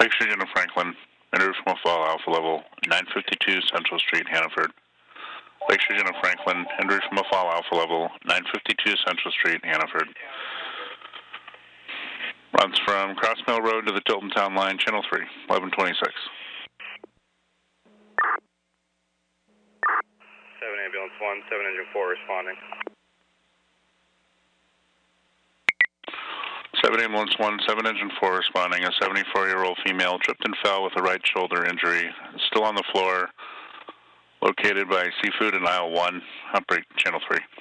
Lakeshore General Franklin, injured from a fall, Alpha level, 952 Central Street, Hannaford. Lakeshore General Franklin, injured from a fall, Alpha level, 952 Central Street, Hannaford. Runs from Cross Mill Road to the Tilton Town Line, Channel 3, 1126. 7 Ambulance 1, 7 Engine 4 responding. 7 Ambulance 1, 7 Engine 4 responding. A 74-year-old female tripped and fell with a right shoulder injury. Still on the floor, located by Seafood in aisle 1. Outbreak, Channel 3.